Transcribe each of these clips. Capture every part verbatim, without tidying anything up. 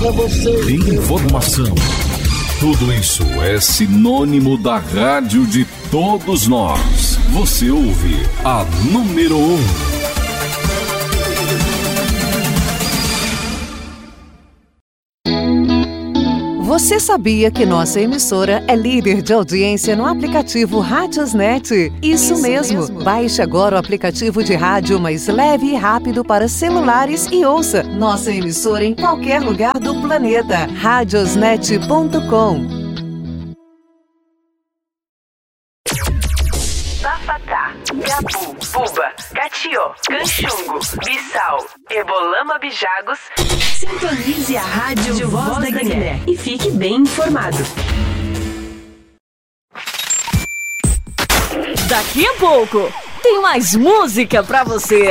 informação. Tudo isso é sinônimo da rádio de todos nós. Você ouve a número um. Você sabia que nossa emissora é líder de audiência no aplicativo Radiosnet? Isso, Isso mesmo. mesmo! Baixe agora o aplicativo de rádio mais leve e rápido para celulares e ouça nossa emissora em qualquer lugar do planeta. radiosnet ponto com. Bafatá, Gabu, Buba, Catió, Canchungo, Bissau, Ebolama, Bijagos. Sintonize a Rádio Voz da Guiné e fique bem informado. Daqui a pouco tem mais música pra você.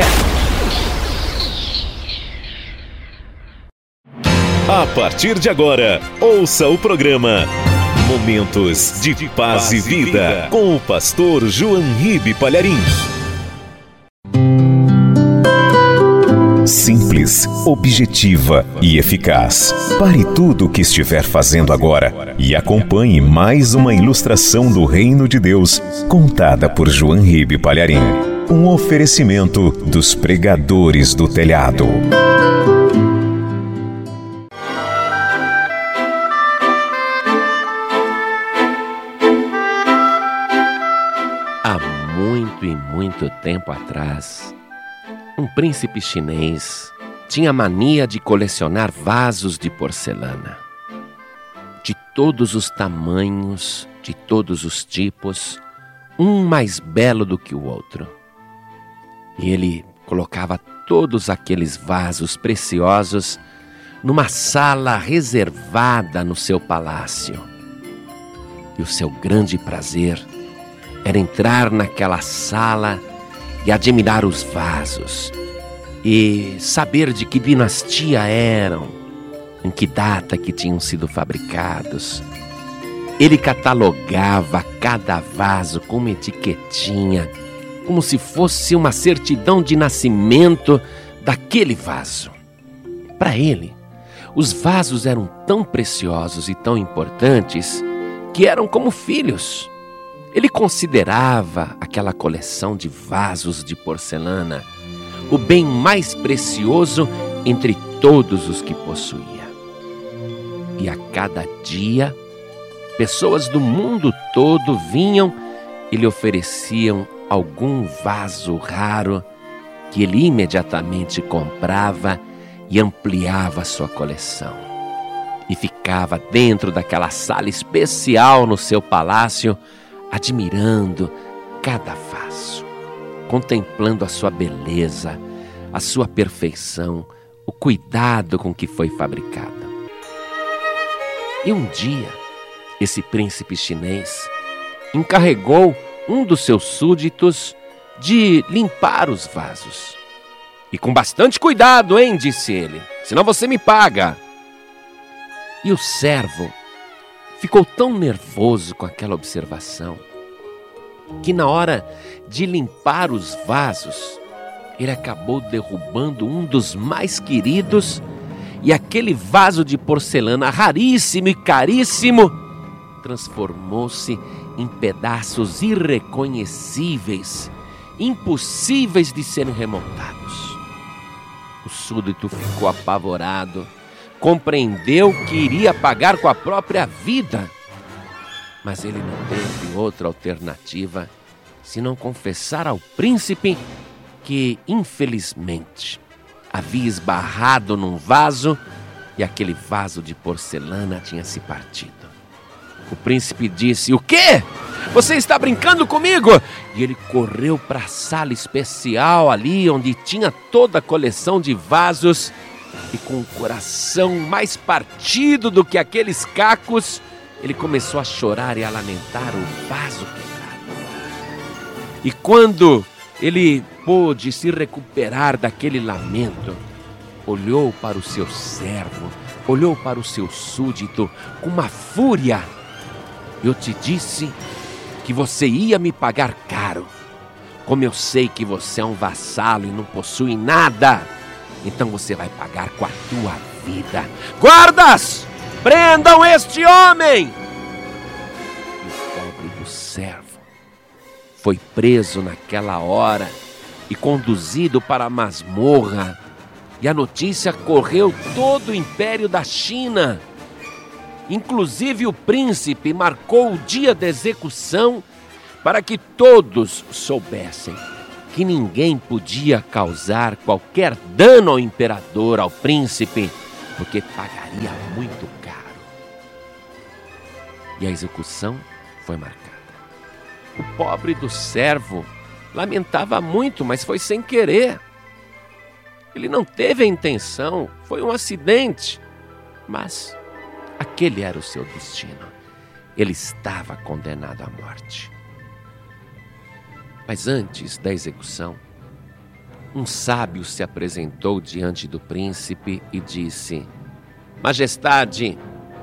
A partir de agora, ouça o programa Momentos de Paz e Vida, com o pastor João Ribe Palharim. Simples, objetiva e eficaz. Pare tudo o que estiver fazendo agora e acompanhe mais uma ilustração do Reino de Deus, contada por João Ribe Palharim. Um oferecimento dos pregadores do telhado. Há muito e muito tempo atrás, um príncipe chinês tinha mania de colecionar vasos de porcelana. De todos os tamanhos, de todos os tipos, um mais belo do que o outro. E ele colocava todos aqueles vasos preciosos numa sala reservada no seu palácio. E o seu grande prazer era entrar naquela sala e admirar os vasos, e saber de que dinastia eram, em que data que tinham sido fabricados. Ele catalogava cada vaso com uma etiquetinha, como se fosse uma certidão de nascimento daquele vaso. Para ele, os vasos eram tão preciosos e tão importantes que eram como filhos. Ele considerava aquela coleção de vasos de porcelana o bem mais precioso entre todos os que possuía. E a cada dia, pessoas do mundo todo vinham e lhe ofereciam algum vaso raro que ele imediatamente comprava e ampliava sua coleção. E ficava dentro daquela sala especial no seu palácio, admirando cada vaso, contemplando a sua beleza, a sua perfeição, o cuidado com que foi fabricada. E um dia, esse príncipe chinês encarregou um dos seus súditos de limpar os vasos. E com bastante cuidado, hein, disse ele, senão você me paga. E o servo ficou tão nervoso com aquela observação que na hora de limpar os vasos, ele acabou derrubando um dos mais queridos, e aquele vaso de porcelana raríssimo e caríssimo transformou-se em pedaços irreconhecíveis, impossíveis de serem remontados. O súdito ficou apavorado, compreendeu que iria pagar com a própria vida, mas ele não teve outra alternativa senão confessar ao príncipe que, infelizmente, havia esbarrado num vaso e aquele vaso de porcelana tinha se partido. O príncipe disse: "O quê? Você está brincando comigo?" E ele correu para a sala especial ali onde tinha toda a coleção de vasos, e com o coração mais partido do que aqueles cacos, ele começou a chorar e a lamentar o vaso quebrado. E quando ele pôde se recuperar daquele lamento, olhou para o seu servo, olhou para o seu súdito com uma fúria. "Eu te disse que você ia me pagar caro. Como eu sei que você é um vassalo e não possui nada, então você vai pagar com a tua vida. Guardas, prendam este homem! E o pobre do servo foi preso naquela hora e conduzido para a masmorra. E a notícia correu todo o império da China. Inclusive o príncipe marcou o dia da execução para que todos soubessem que ninguém podia causar qualquer dano ao imperador, ao príncipe, porque pagaria muito caro. E a execução foi marcada. O pobre do servo lamentava muito, mas foi sem querer. Ele não teve a intenção, foi um acidente, mas aquele era o seu destino. Ele estava condenado à morte. Mas antes da execução, um sábio se apresentou diante do príncipe e disse: Majestade,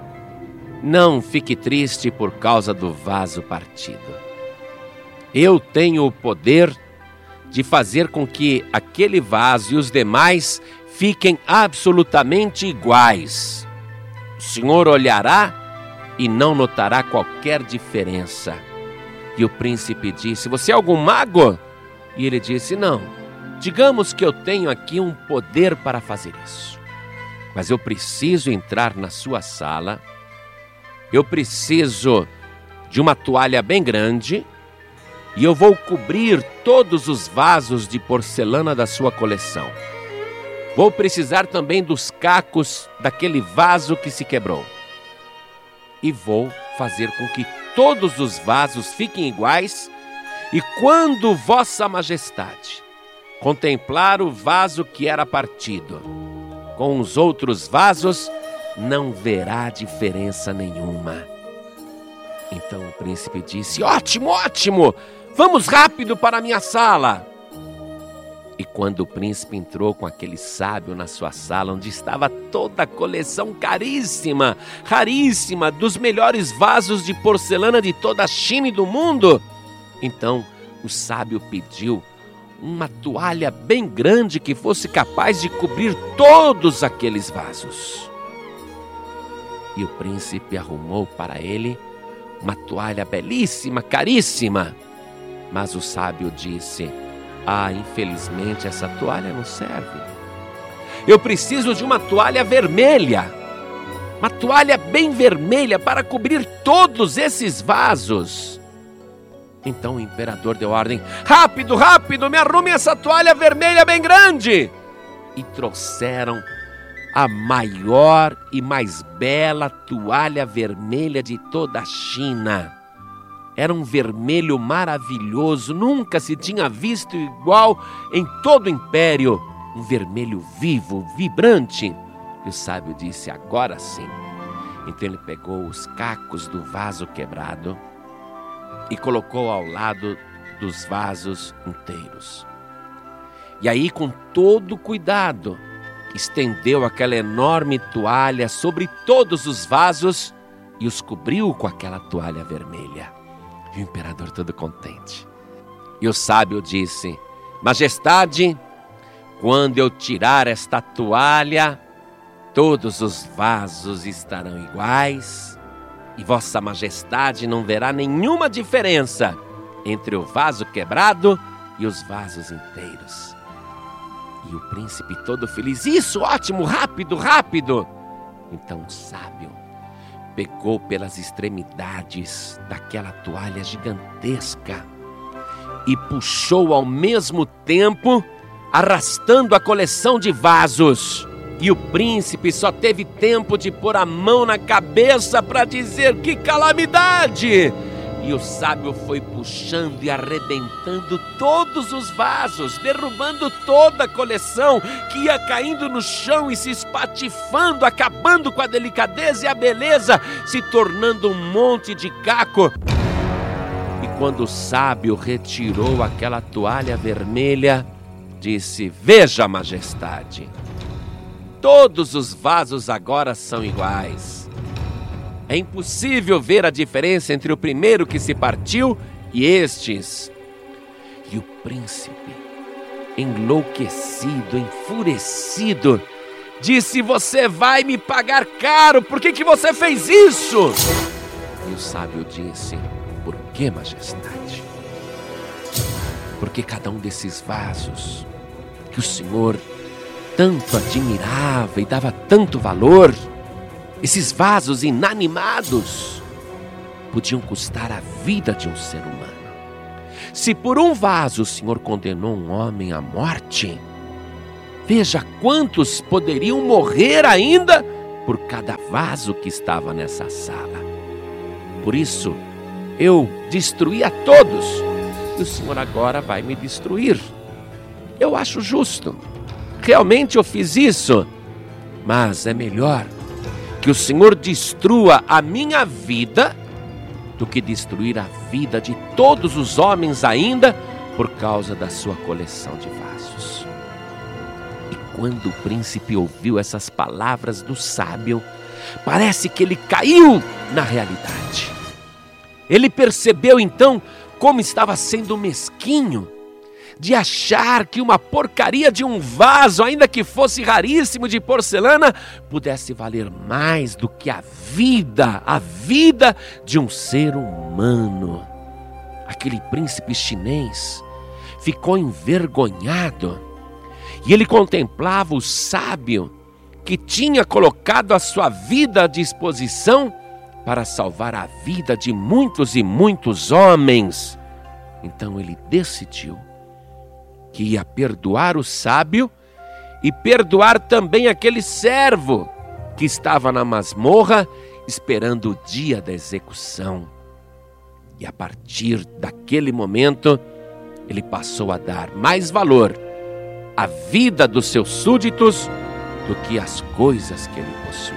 não fique triste por causa do vaso partido. Eu tenho o poder de fazer com que aquele vaso e os demais fiquem absolutamente iguais. O senhor olhará e não notará qualquer diferença. E o príncipe disse: Você é algum mago? E ele disse: Não, digamos que eu tenho aqui um poder para fazer isso. Mas eu preciso entrar na sua sala, eu preciso de uma toalha bem grande, e eu vou cobrir todos os vasos de porcelana da sua coleção. Vou precisar também dos cacos daquele vaso que se quebrou. E vou fazer com que todos os vasos fiquem iguais, e quando Vossa Majestade contemplar o vaso que era partido com os outros vasos, não verá diferença nenhuma. Então o príncipe disse: Ótimo, ótimo! Vamos rápido para a minha sala! E quando o príncipe entrou com aquele sábio na sua sala, onde estava toda a coleção caríssima, raríssima, dos melhores vasos de porcelana de toda a China e do mundo, então o sábio pediu uma toalha bem grande que fosse capaz de cobrir todos aqueles vasos. E o príncipe arrumou para ele uma toalha belíssima, caríssima. Mas o sábio disse: Ah, infelizmente essa toalha não serve. Eu preciso de uma toalha vermelha. Uma toalha bem vermelha para cobrir todos esses vasos. Então o imperador deu ordem: Rápido, rápido, me arrume essa toalha vermelha bem grande. E trouxeram a maior e mais bela toalha vermelha de toda a China. Era um vermelho maravilhoso, nunca se tinha visto igual em todo o império. Um vermelho vivo, vibrante. E o sábio disse: Agora sim. Então ele pegou os cacos do vaso quebrado e colocou ao lado dos vasos inteiros. E aí, com todo cuidado, estendeu aquela enorme toalha sobre todos os vasos e os cobriu com aquela toalha vermelha. E o imperador todo contente. E o sábio disse: Majestade, quando eu tirar esta toalha, todos os vasos estarão iguais, e Vossa Majestade não verá nenhuma diferença entre o vaso quebrado e os vasos inteiros. E o príncipe todo feliz: Isso, ótimo, rápido, rápido. Então o sábio pegou pelas extremidades daquela toalha gigantesca e puxou ao mesmo tempo, arrastando a coleção de vasos. E o príncipe só teve tempo de pôr a mão na cabeça para dizer: Que calamidade! E o sábio foi puxando e arrebentando todos os vasos, derrubando toda a coleção, que ia caindo no chão e se espatifando, acabando com a delicadeza e a beleza, se tornando um monte de caco. E quando o sábio retirou aquela toalha vermelha, disse: Veja, Majestade, todos os vasos agora são iguais. É impossível ver a diferença entre o primeiro que se partiu e estes. E o príncipe, enlouquecido, enfurecido, disse: você vai me pagar caro, por que que você fez isso? E o sábio disse: por que, majestade? Porque cada um desses vasos que o Senhor tanto admirava e dava tanto valor, esses vasos inanimados, podiam custar a vida de um ser humano. Se por um vaso o Senhor condenou um homem à morte, veja quantos poderiam morrer ainda por cada vaso que estava nessa sala. Por isso, eu destruí a todos, e o Senhor agora vai me destruir. Eu acho justo. Realmente eu fiz isso, mas é melhor que o Senhor destrua a minha vida do que destruir a vida de todos os homens ainda por causa da sua coleção de vasos. E quando o príncipe ouviu essas palavras do sábio, parece que ele caiu na realidade. Ele percebeu então como estava sendo mesquinho de achar que uma porcaria de um vaso, ainda que fosse raríssimo de porcelana, pudesse valer mais do que a vida, a vida de um ser humano. Aquele príncipe chinês ficou envergonhado e ele contemplava o sábio que tinha colocado a sua vida à disposição para salvar a vida de muitos e muitos homens. Então ele decidiu que ia perdoar o sábio e perdoar também aquele servo que estava na masmorra esperando o dia da execução. E a partir daquele momento, ele passou a dar mais valor à vida dos seus súditos do que às coisas que ele possuía.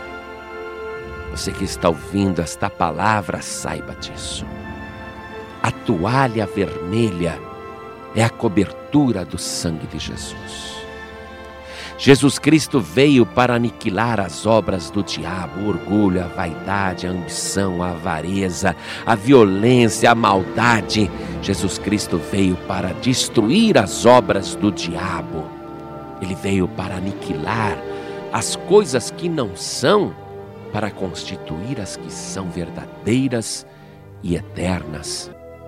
Você que está ouvindo esta palavra, saiba disso. A toalha vermelha é a cobertura do sangue de Jesus. Jesus Cristo veio para aniquilar as obras do diabo, o orgulho, a vaidade, a ambição, a avareza, a violência, a maldade. Jesus Cristo veio para destruir as obras do diabo. Ele veio para aniquilar as coisas que não são, para constituir as que são verdadeiras e eternas.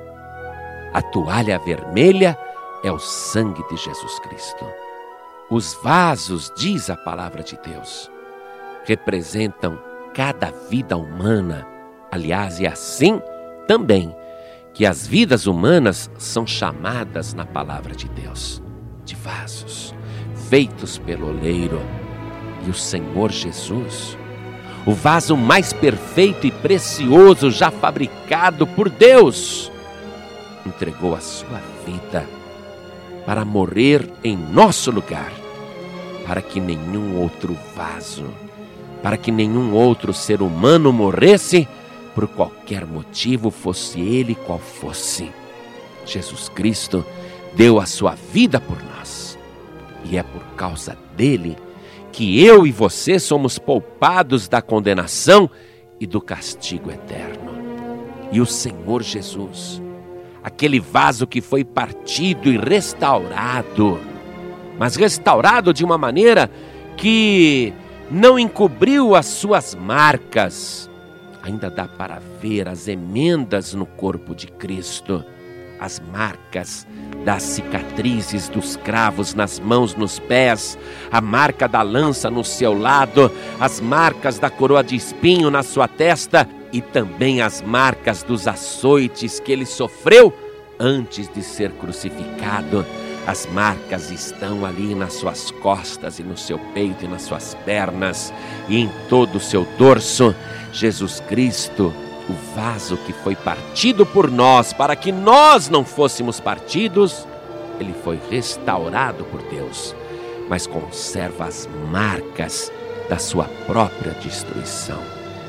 A toalha vermelha é o sangue de Jesus Cristo. Os vasos, diz a palavra de Deus, representam cada vida humana. Aliás, é assim também que as vidas humanas são chamadas na palavra de Deus, de vasos, feitos pelo oleiro. E o Senhor Jesus, o vaso mais perfeito e precioso já fabricado por Deus, entregou a sua vida para morrer em nosso lugar, para que nenhum outro vaso, para que nenhum outro ser humano morresse por qualquer motivo, fosse ele qual fosse. Jesus Cristo deu a sua vida por nós, e é por causa dele que eu e você somos poupados da condenação e do castigo eterno. E o Senhor Jesus, aquele vaso que foi partido e restaurado, mas restaurado de uma maneira que não encobriu as suas marcas. Ainda dá para ver as emendas no corpo de Cristo, as marcas das cicatrizes dos cravos nas mãos, nos pés, a marca da lança no seu lado, as marcas da coroa de espinho na sua testa e também as marcas dos açoites que ele sofreu antes de ser crucificado. As marcas estão ali nas suas costas e no seu peito e nas suas pernas e em todo o seu dorso. Jesus Cristo, o vaso que foi partido por nós para que nós não fôssemos partidos, ele foi restaurado por Deus, mas conserva as marcas da sua própria destruição.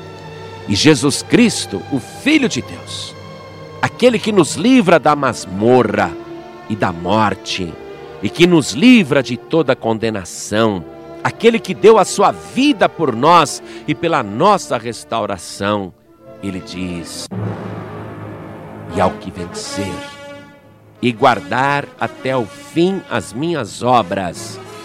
E Jesus Cristo, o Filho de Deus, aquele que nos livra da masmorra e da morte, e que nos livra de toda condenação, aquele que deu a sua vida por nós e pela nossa restauração, ele diz: e ao que vencer e guardar até o fim as minhas obras,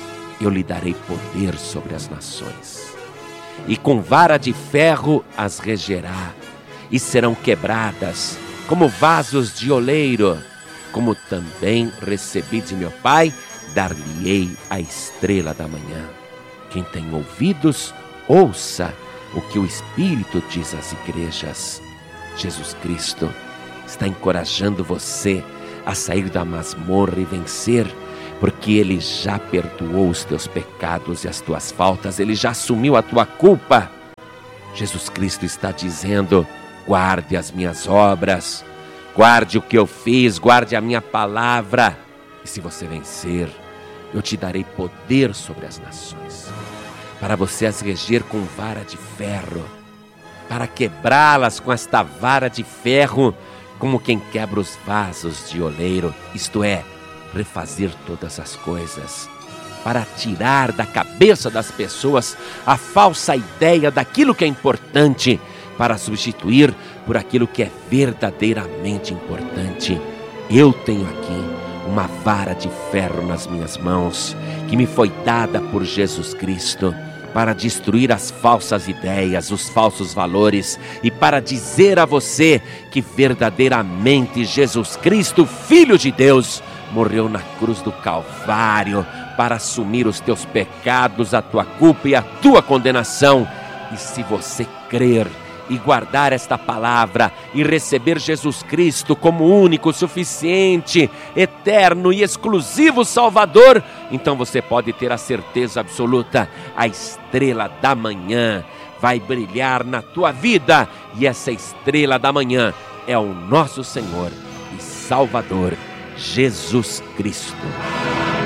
eu lhe darei poder sobre as nações. E com vara de ferro as regerá, e serão quebradas como vasos de oleiro. Como também recebi de meu Pai, dar-lhe-ei a estrela da manhã. Quem tem ouvidos, ouça o que o Espírito diz às igrejas. Jesus Cristo está encorajando você a sair da masmorra e vencer, porque Ele já perdoou os teus pecados e as tuas faltas, Ele já assumiu a tua culpa. Jesus Cristo está dizendo: guarde as minhas obras, guarde o que eu fiz, guarde a minha palavra, e se você vencer, eu te darei poder sobre as nações, para você as reger com vara de ferro, para quebrá-las com esta vara de ferro, como quem quebra os vasos de oleiro, isto é, refazer todas as coisas, para tirar da cabeça das pessoas a falsa ideia daquilo que é importante, para substituir por aquilo que é verdadeiramente importante. Eu tenho aqui uma vara de ferro nas minhas mãos, que me foi dada por Jesus Cristo, para destruir as falsas ideias, os falsos valores, e para dizer a você que verdadeiramente Jesus Cristo, Filho de Deus, morreu na cruz do Calvário para assumir os teus pecados, a tua culpa e a tua condenação. E se você crer e guardar esta palavra e receber Jesus Cristo como único, suficiente, eterno e exclusivo Salvador, então você pode ter a certeza absoluta: a estrela da manhã vai brilhar na tua vida, e essa estrela da manhã é o nosso Senhor e Salvador, Jesus Cristo.